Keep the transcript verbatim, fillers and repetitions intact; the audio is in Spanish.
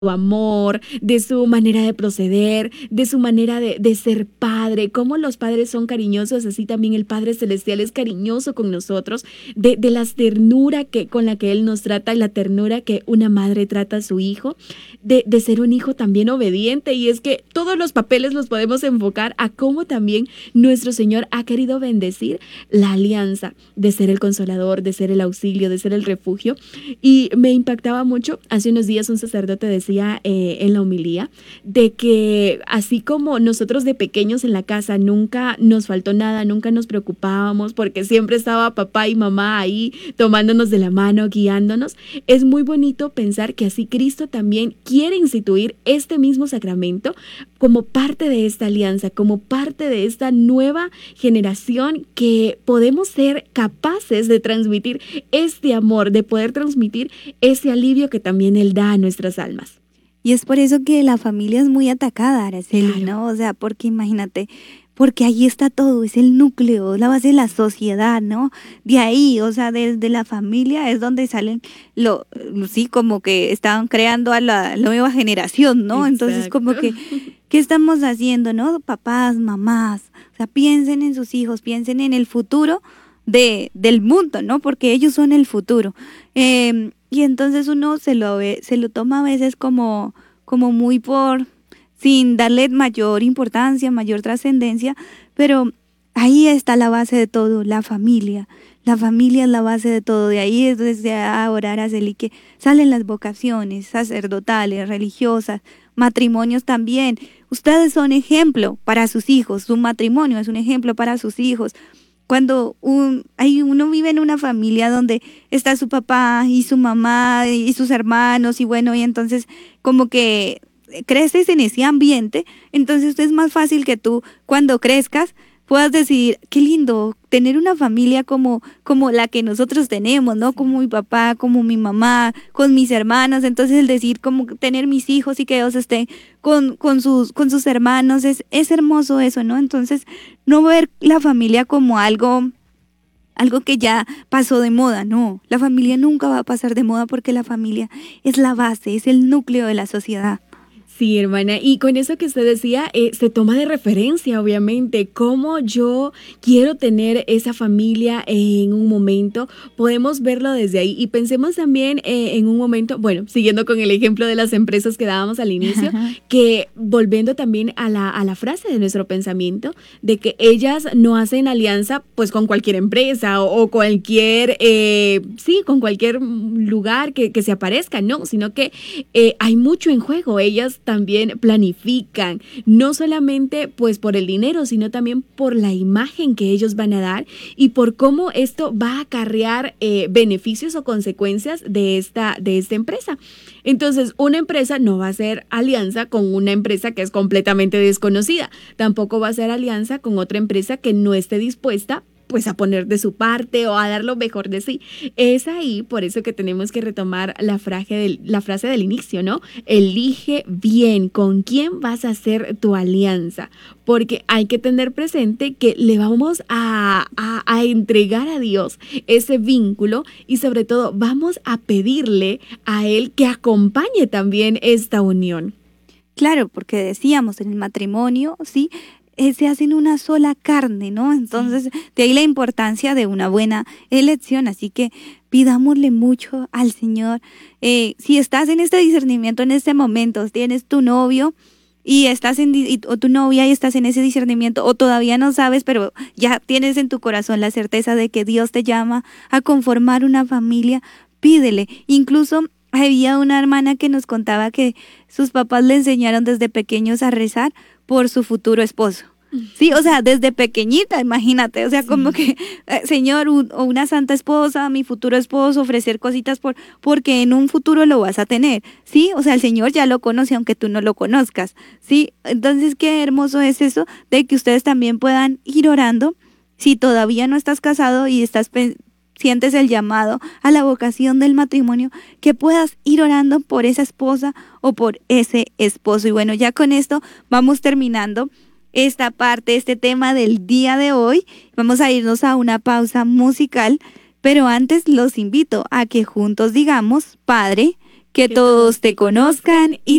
amor, de su manera de proceder, de su manera de, de ser padre, cómo los padres son cariñosos, así también el Padre Celestial es cariñoso con nosotros, de, de la ternura que, con la que Él nos trata y la ternura que una madre trata a su hijo, de, de ser un hijo también obediente. Y es que todos los papeles los podemos enfocar a cómo también nuestro Señor ha querido bendecir la alianza de ser el consolador, de ser el auxilio, de ser el refugio. Y me impactaba mucho, hace unos días un sacerdote decía eh, en la homilía, de que así como nosotros de pequeños en la casa nunca nos faltó nada, nunca nos preocupábamos porque siempre estaba papá y mamá ahí tomándonos de la mano, guiándonos, es muy bonito pensar que así Cristo también quiere instituir este mismo sacramento como parte de esta alianza, como parte de esta nueva generación que podemos ser capaces de transmitir este amor, de poder transmitir ese alivio que también Él da a nuestras almas. Y es por eso que la familia es muy atacada, Araceli, Claro. ¿no? O sea, porque imagínate, porque ahí está todo, es el núcleo, la base de la sociedad, ¿no? De ahí, o sea, desde la familia es donde salen, lo, sí, como que están creando a la, la nueva generación, ¿no? Exacto. Entonces, como que, ¿qué estamos haciendo, no? Papás, mamás, o sea, piensen en sus hijos, piensen en el futuro de, del mundo, ¿no? Porque ellos son el futuro. Eh, y entonces uno se lo ve, se lo toma a veces como, como muy por, sin darle mayor importancia, mayor trascendencia, pero ahí está la base de todo, la familia. La familia es la base de todo, de ahí es desde ahora, Araceli, que salen las vocaciones sacerdotales, religiosas, matrimonios también. Ustedes son ejemplo para sus hijos, su matrimonio es un ejemplo para sus hijos. Cuando un, hay, uno vive en una familia donde está su papá y su mamá y sus hermanos y bueno, y entonces como que creces en ese ambiente, entonces es más fácil que tú cuando crezcas puedas decir, qué lindo tener una familia como, como la que nosotros tenemos, ¿no? Como mi papá, como mi mamá, con mis hermanos. Entonces el decir como tener mis hijos y que ellos estén con, con, sus, con sus hermanos, es, es hermoso eso, ¿no? Entonces no ver la familia como algo, algo que ya pasó de moda, no. La familia nunca va a pasar de moda porque la familia es la base, es el núcleo de la sociedad. Sí, hermana, y con eso que usted decía, eh, se toma de referencia, obviamente, cómo yo quiero tener esa familia en un momento, podemos verlo desde ahí, y pensemos también eh, en un momento, bueno, siguiendo con el ejemplo de las empresas que dábamos al inicio, que volviendo también a la, a la frase de nuestro pensamiento, de que ellas no hacen alianza pues con cualquier empresa o, o cualquier, eh, sí, con cualquier lugar que, que se aparezca, no, sino que eh, hay mucho en juego, ellas también planifican, no solamente pues por el dinero, sino también por la imagen que ellos van a dar y por cómo esto va a acarrear eh, beneficios o consecuencias de esta, de esta empresa. Entonces, una empresa no va a hacer alianza con una empresa que es completamente desconocida, tampoco va a hacer alianza con otra empresa que no esté dispuesta pues a poner de su parte o a dar lo mejor de sí. Es ahí por eso que tenemos que retomar la frase del, la frase del inicio, ¿no? Elige bien con quién vas a hacer tu alianza, porque hay que tener presente que le vamos a, a, a entregar a Dios ese vínculo y sobre todo vamos a pedirle a Él que acompañe también esta unión. Claro, porque decíamos en el matrimonio, sí, eh, se hacen una sola carne, ¿no? Entonces, de ahí la importancia de una buena elección. Así que pidámosle mucho al Señor. Eh, si estás en este discernimiento en este momento, tienes tu novio y estás en y, o tu novia y estás en ese discernimiento, o todavía no sabes, pero ya tienes en tu corazón la certeza de que Dios te llama a conformar una familia, pídele. Incluso había una hermana que nos contaba que sus papás le enseñaron desde pequeños a rezar por su futuro esposo. Sí, o sea, desde pequeñita, imagínate, o sea, sí. Como que, eh, Señor, un, o una santa esposa, mi futuro esposo, ofrecer cositas por, porque en un futuro lo vas a tener, ¿sí? O sea, el Señor ya lo conoce aunque tú no lo conozcas, ¿sí? Entonces, qué hermoso es eso de que ustedes también puedan ir orando, si todavía no estás casado y estás pensando, sientes el llamado a la vocación del matrimonio, que puedas ir orando por esa esposa o por ese esposo. Y bueno, ya con esto vamos terminando esta parte, este tema del día de hoy. Vamos a irnos a una pausa musical, pero antes los invito a que juntos digamos: Padre, Que todos te conozcan y